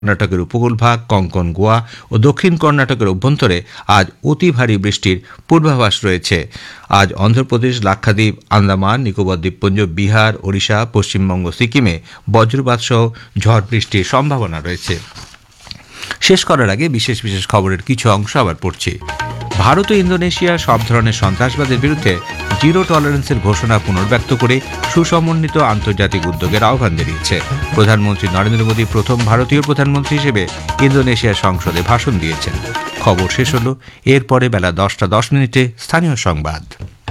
কর্ণাটকের উপকূলভাগ, কোঙ্কণ, গোয়া ও দক্ষিণ কর্ণাটকের অভ্যন্তরে আজ অতি ভারী বৃষ্টির পূর্বাভাস রয়েছে। আজ অন্ধ্রপ্রদেশ, লাক্ষাদ্বীপ, আন্দামান নিকোবর দ্বীপপুঞ্জ, বিহার, ওড়িশা, পশ্চিমবঙ্গ, সিকিমে বজ্রপাত সহ ঝড় বৃষ্টির সম্ভাবনা রয়েছে। শেষ করার আগে বিশেষ বিশেষ খবরের কিছু অংশ আবার পড়ছি। ভারত ও ইন্দোনেশিয়া সব ধরনের সন্ত্রাসবাদের বিরুদ্ধে জিরো টলারেন্সের ঘোষণা পুনর্ব্যক্ত করে সুসমন্বিত আন্তর্জাতিক উদ্যোগের আহ্বান জানিয়েছে। প্রধানমন্ত্রী নরেন্দ্র মোদী প্রথম ভারতীয় প্রধানমন্ত্রী হিসেবে ইন্দোনেশিয়া সংসদে ভাষণ দিয়েছেন। খবর শেষ হল। এরপরে বেলা 10টা 10 স্থানীয় সংবাদ।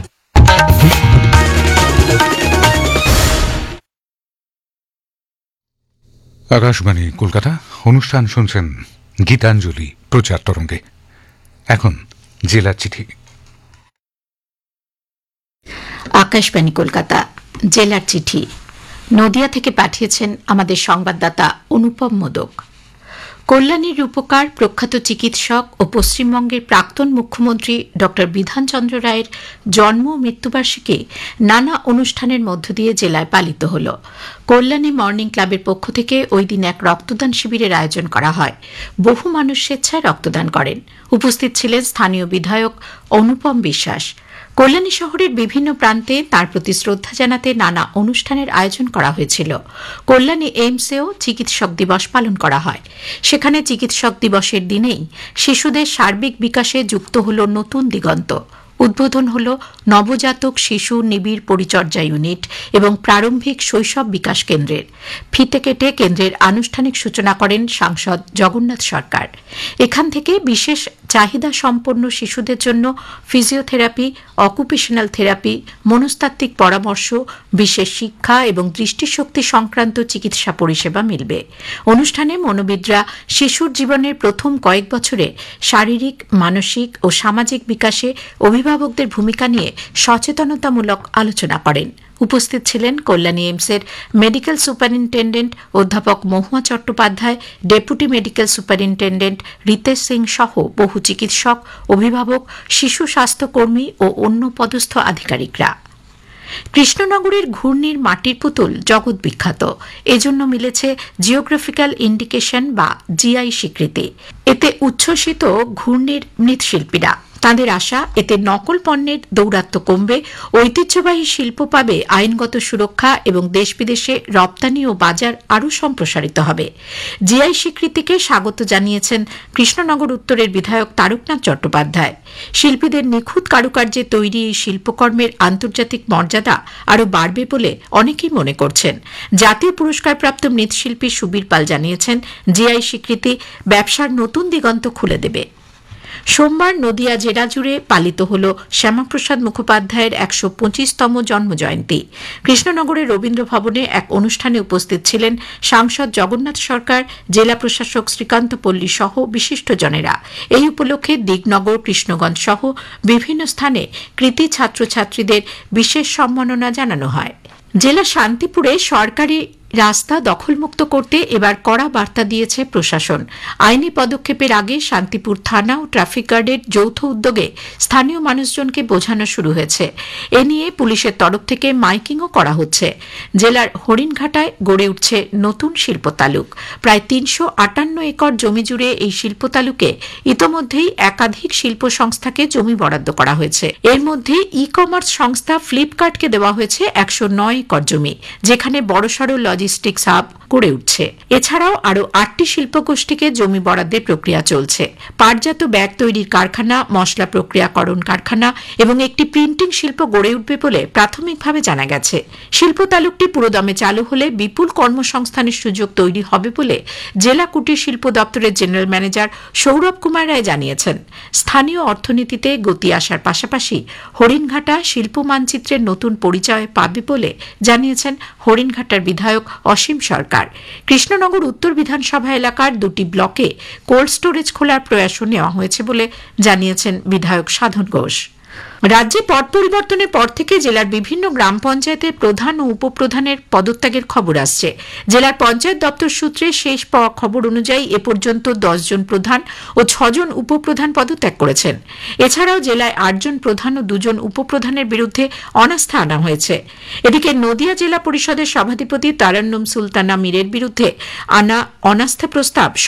আকাশবাণী কলকাতা, অনুষ্ঠান শুনছেন গীতাঞ্জলি প্রচার তরঙ্গে। এখন জেলার চিঠি। আকাশবাণী কলকাতা, জেলার চিঠি নদিয়া থেকে পাঠিয়েছেন আমাদের সংবাদদাতা অনুপম মোদক। কল্যাণীর রূপকার, প্রখ্যাত চিকিৎসক ও পশ্চিমবঙ্গের প্রাক্তন মুখ্যমন্ত্রী ড বিধানচন্দ্র রায়ের জন্ম ও মৃত্যুবার্ষিকী নানা অনুষ্ঠানের মধ্য দিয়ে জেলায় পালিত হল। কল্যাণী মর্নিং ক্লাবের পক্ষ থেকে ওই দিন এক রক্তদান শিবিরের আয়োজন করা হয়। বহু মানুষ স্বেচ্ছায় রক্তদান করেন। উপস্থিত ছিলেন স্থানীয় বিধায়ক অনুপম বিশ্বাস। কল্যাণী শহরের বিভিন্ন প্রান্তে তাঁর প্রতি শ্রদ্ধা জানাতে নানা অনুষ্ঠানের আয়োজন করা হয়েছিল। কল্যাণী এইমসেও চিকিৎসক দিবস পালন করা হয়। সেখানে চিকিৎসক দিবসের দিনেই শিশুদের সার্বিক বিকাশে যুক্ত হল নতুন দিগন্ত। উদ্বোধন হল নবজাতক শিশু নিবিড় পরিচর্যা ইউনিট এবং প্রারম্ভিক শৈশব বিকাশ কেন্দ্রের। ফিতে কেটে কেন্দ্রের আনুষ্ঠানিক সূচনা করেন সাংসদ জগন্নাথ সরকার। এখান থেকে বিশেষ চাহিদা সম্পন্ন শিশুদের জন্য ফিজিওথেরাপি, অকুপেশনাল থেরাপি, মনস্তাত্ত্বিক পরামর্শ, বিশেষ শিক্ষা এবং দৃষ্টিশক্তি সংক্রান্ত চিকিৎসা পরিষেবা মিলবে। অনুষ্ঠানে মনোবিদরা শিশুর জীবনের প্রথম কয়েক বছরে শারীরিক, মানসিক ও সামাজিক বিকাশে অভিভাবকদের ভূমিকা নিয়ে সচেতনতামূলক আলোচনা করেন। উপস্থিত ছিলেন কল্যাণী এইমসের মেডিকেল সুপারিনটেন্ডেন্ট অধ্যাপক মহুয়া Chattopadhyay, deputy medical superintendent Ritesh Singh সহ বহু চিকিৎসক, অভিভাবক, শিশু স্বাস্থ্যকর্মী ও অন্য পদস্থ আধিকারিকরা। কৃষ্ণনগরের ঘূর্ণির মাটির পুতুল জগৎ বিখ্যাত। এজন্য মিলেছে জিওগ্রাফিক্যাল ইন্ডিকেশন বা জিআই স্বীকৃতি। এতে উচ্ছ্বসিত ঘূর্ণির মৃৎশিল্পীরা। তাঁদের আশা, এতে নকল পণ্যের দৌরাত্ম্য কমবে, ঐতিহ্যবাহী শিল্প পাবে আইনগত সুরক্ষা এবং দেশ বিদেশে রপ্তানি ও বাজার আরও সম্প্রসারিত হবে। জিআই স্বীকৃতিকে স্বাগত জানিয়েছেন কৃষ্ণনগর উত্তরের বিধায়ক তারকনাথ চট্টোপাধ্যায়। শিল্পীদের নিখুঁত কারুকার্যে তৈরি এই শিল্পকর্মের আন্তর্জাতিক মর্যাদা আরও বাড়বে বলে অনেকেই মনে করছেন। জাতীয় পুরস্কারপ্রাপ্ত মৃৎশিল্পী সুবীর পাল জানিয়েছেন, জিআই স্বীকৃতি ব্যবসার নতুন দিগন্ত খুলে দেবে। সোমবার নদিয়া জেলা জুড়ে পালিত হল শ্যামাপ্রসাদ মুখোপাধ্যায়ের ১২৫তম জন্মজয়ন্তী। কৃষ্ণনগরের রবীন্দ্র ভবনে এক অনুষ্ঠানে উপস্থিত ছিলেন সাংসদ জগন্নাথ সরকার, জেলা প্রশাসক শ্রীকান্ত পল্লী সহ বিশিষ্টজনেরা। এই উপলক্ষে দিগনগর, কৃষ্ণগঞ্জ সহ বিভিন্ন স্থানে কৃতী ছাত্রছাত্রীদের বিশেষ সম্মাননা জানানো হয়। জেলা শান্তিপুরে সরকারি রাস্তা দখলমুক্ত করতে এবার কড়া বার্তা দিয়েছে প্রশাসন। আইনি পদক্ষেপের আগে শান্তিপুর থানা ও ট্রাফিক গার্ডের যৌথ উদ্যোগে স্থানীয় মানুষজনকে বোঝানো শুরু হয়েছে। এ নিয়ে পুলিশের তরফ থেকে মাইকিংও করা হচ্ছে। জেলার হরিণঘাটায় গড়ে উঠছে নতুন শিল্প তালুক। প্রায় ৩৫৮ একর জমি জুড়ে এই শিল্প তালুকে ইতোমধ্যেই একাধিক শিল্প সংস্থাকে জমি বরাদ্দ করা হয়েছে। এর মধ্যে ই কমার্স সংস্থা ফ্লিপকার্টকে দেওয়া হয়েছে ১০৯ একর জমি, যেখানে বড়সড় লজিস্টিক্স হাব গড়ে উঠছে। এছাড়াও আরও ৮টি শিল্পগোষ্ঠীকে জমি বরাদ্দের প্রক্রিয়া চলছে। পাটজাত ব্যাগ তৈরির কারখানা, মশলা প্রক্রিয়াকরণ কারখানা এবং একটি প্রিন্টিং শিল্প গড়ে উঠবে বলে প্রাথমিকভাবে জানা গেছে। শিল্প তালুকটি পুরোদমে চালু হলে বিপুল কর্মসংস্থানের সুযোগ তৈরি হবে বলে জেলা কুটির শিল্প দপ্তরের জেনারেল ম্যানেজার সৌরভ কুমার রায় জানিয়েছেন। স্থানীয় অর্থনীতিতে গতি আসার পাশাপাশি হরিণঘাটা শিল্প মানচিত্রের নতুন পরিচয় পাবে বলে জানিয়েছেন হরিণঘাটার বিধায়ক অসীম সরকার। কৃষ্ণনগর উত্তর বিধানসভা এলাকার 2টি ব্লকে কোল্ড স্টোরেজ খোলার প্রয়াসও নেওয়া হয়েছে বলে জানিয়েছেন বিধায়ক সাধন ঘোষ। রাজ্যে পট পরিবর্তনের পর থেকে জেলার বিভিন্ন গ্রাম পঞ্চায়েতের প্রধান ও উপপ্রধানের পদত্যাগের খবর আসছে। জেলার পঞ্চায়েত দপ্তর সূত্রে শেষ পাওয়া খবর অনুযায়ী এ পর্যন্ত 10 জন প্রধান ও 6 জন উপপ্রধান পদত্যাগ করেছেন। এছাড়াও জেলায় 8 জন প্রধান ও 2 জন উপপ্রধানের বিরুদ্ধে অনাস্থা আনা হয়েছে। এদিকে নদিয়া জেলা পরিষদের সভাধিপতি তারান্নুম সুলতানা মীরের বিরুদ্ধে আনা অনাস্থা প্রস্তাব